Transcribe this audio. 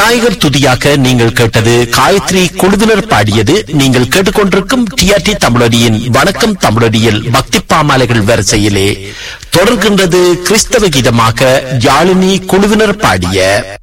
விநாயகர் துதியாக நீங்கள் கேட்டது காயத்ரி குழுவினர் பாடியது. நீங்கள் கேட்டுக்கொண்டிருக்கும் டிஆர்டி தமிழொலியின் வணக்கம் தமிழொலியில் பக்தி பாமாலைகள் வரிசையிலே தொடர்கின்றது கிறிஸ்தவ கீதமாக யாழினி குழுவினர் பாடிய